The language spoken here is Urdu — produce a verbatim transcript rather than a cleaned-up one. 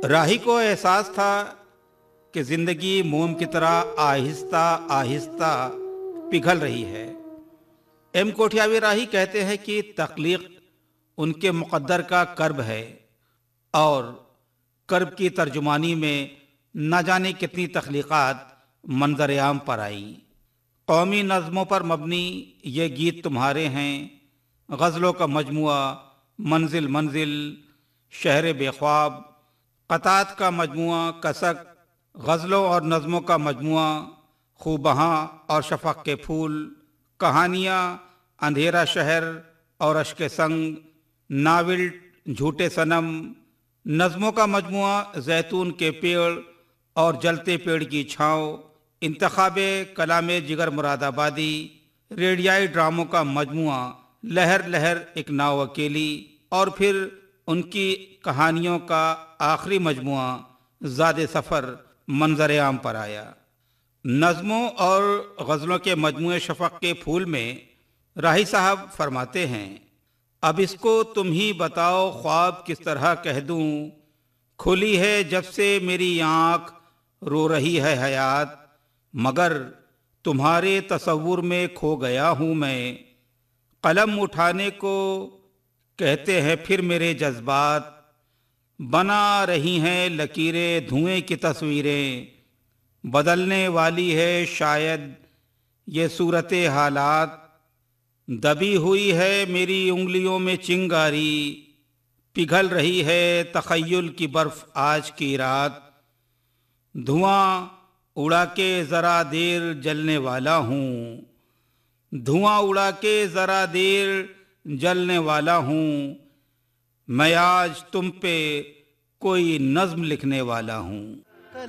راہی کو احساس تھا کہ زندگی موم کی طرح آہستہ آہستہ پگھل رہی ہے۔ ایم کوٹھیاوی راہی کہتے ہیں کہ تخلیق ان کے مقدر کا کرب ہے اور کرب کی ترجمانی میں نہ جانے کتنی تخلیقات منظر عام پر آئیں۔ قومی نظموں پر مبنی یہ گیت تمہارے ہیں، غزلوں کا مجموعہ منزل منزل، شہر بے خواب، قطعات کا مجموعہ کسک، غزلوں اور نظموں کا مجموعہ خوبہاں اور شفق کے پھول، کہانیاں اندھیرا شہر اور اشک سنگ، ناول جھوٹے صنم، نظموں کا مجموعہ زیتون کے پیڑ اور جلتے پیڑ کی چھاؤں، انتخاب کلام جگر مراد آبادی، ریڈیائی ڈراموں کا مجموعہ لہر لہر ایک ناؤ اکیلی، اور پھر ان کی کہانیوں کا آخری مجموعہ زاد سفر منظر عام پر آیا۔ نظموں اور غزلوں کے مجموعے شفق کے پھول میں راہی صاحب فرماتے ہیں، اب اس کو تم ہی بتاؤ خواب کس طرح کہہ دوں، کھلی ہے جب سے میری آنکھ رو رہی ہے حیات، مگر تمہارے تصور میں کھو گیا ہوں میں، قلم اٹھانے کو کہتے ہیں پھر میرے جذبات، بنا رہی ہیں لکیریں دھوئیں کی تصویریں، بدلنے والی ہے شاید یہ صورت حالات، دبی ہوئی ہے میری انگلیوں میں چنگاری، پگھل رہی ہے تخیل کی برف آج کی رات، دھواں اڑا کے ذرا دیر جلنے والا ہوں، دھواں اڑا کے ذرا دیر جلنے والا ہوں، میں آج تم پہ کوئی نظم لکھنے والا ہوں۔